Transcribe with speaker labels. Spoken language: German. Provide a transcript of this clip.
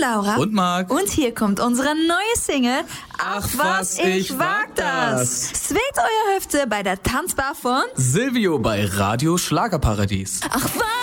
Speaker 1: Laura.
Speaker 2: Und Marc.
Speaker 1: Und hier kommt unsere neue Single
Speaker 2: Ach, was ich wag das.
Speaker 1: Swingt euer Hüfte bei der Tanzbar von
Speaker 2: Silvio bei Radio Schlagerparadies.
Speaker 1: Ach, was